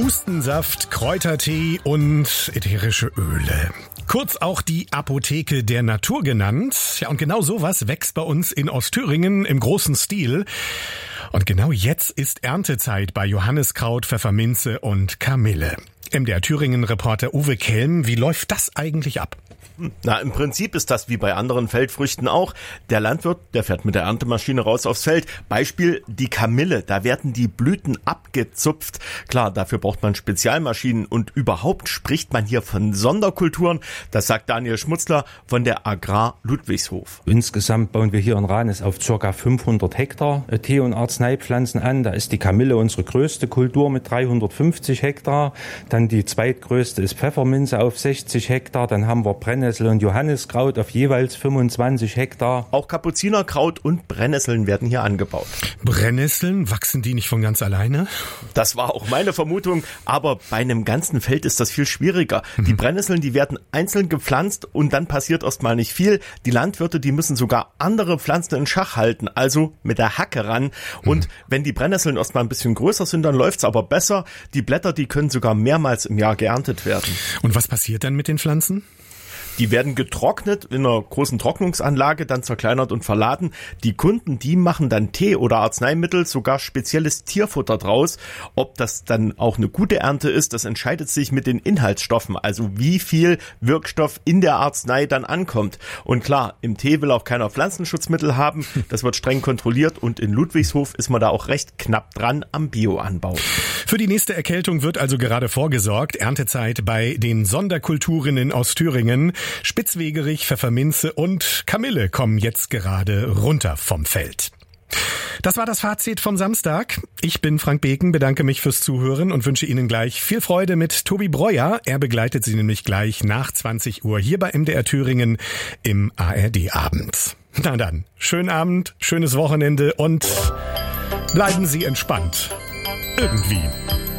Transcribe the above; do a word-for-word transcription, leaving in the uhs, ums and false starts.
Hustensaft, Kräutertee und ätherische Öle. Kurz auch die Apotheke der Natur genannt. Ja, und genau sowas wächst bei uns in Ostthüringen im großen Stil. Und genau jetzt ist Erntezeit bei Johanniskraut, Pfefferminze und Kamille. M D R Thüringen-Reporter Uwe Kelm, wie läuft das eigentlich ab? Na, im Prinzip ist das wie bei anderen Feldfrüchten auch. Der Landwirt, der fährt mit der Erntemaschine raus aufs Feld. Beispiel die Kamille, da werden die Blüten abgezupft. Klar, dafür braucht man Spezialmaschinen und überhaupt spricht man hier von Sonderkulturen. Das sagt Daniel Schmutzler von der Agrar Ludwigshof. Insgesamt bauen wir hier in Ranis auf ca. fünfhundert Hektar Tee- und Arzneipflanzen an. Da ist die Kamille unsere größte Kultur mit dreihundertfünfzig Hektar. Dann die zweitgrößte ist Pfefferminze auf sechzig Hektar. Dann haben wir Brennnessel und Johanniskraut auf jeweils fünfundzwanzig Hektar. Auch Kapuzinerkraut und Brennnesseln werden hier angebaut. Brennnesseln, wachsen die nicht von ganz alleine? Das war auch meine Vermutung, aber bei einem ganzen Feld ist das viel schwieriger. Mhm. Die Brennnesseln, die werden einzeln gepflanzt und dann passiert erstmal nicht viel. Die Landwirte, die müssen sogar andere Pflanzen in Schach halten, also mit der Hacke ran. Und mhm. wenn die Brennnesseln erstmal ein bisschen größer sind, dann läuft's aber besser. Die Blätter, die können sogar mehrmals im Jahr geerntet werden. Und was passiert dann mit den Pflanzen? Die werden getrocknet in einer großen Trocknungsanlage, dann zerkleinert und verladen. Die Kunden, die machen dann Tee oder Arzneimittel, sogar spezielles Tierfutter draus. Ob das dann auch eine gute Ernte ist, das entscheidet sich mit den Inhaltsstoffen, also wie viel Wirkstoff in der Arznei dann ankommt. Und klar, im Tee will auch keiner Pflanzenschutzmittel haben. Das wird streng kontrolliert und in Ludwigshof ist man da auch recht knapp dran am Bioanbau. Für die nächste Erkältung wird also gerade vorgesorgt. Erntezeit bei den Sonderkulturen in Ostthüringen. Spitzwegerich, Pfefferminze und Kamille kommen jetzt gerade runter vom Feld. Das war das Fazit vom Samstag. Ich bin Frank Beken, bedanke mich fürs Zuhören und wünsche Ihnen gleich viel Freude mit Tobi Breuer. Er begleitet Sie nämlich gleich nach zwanzig Uhr hier bei M D R Thüringen im A R D-Abend. Na dann, schönen Abend, schönes Wochenende und bleiben Sie entspannt. Irgendwie.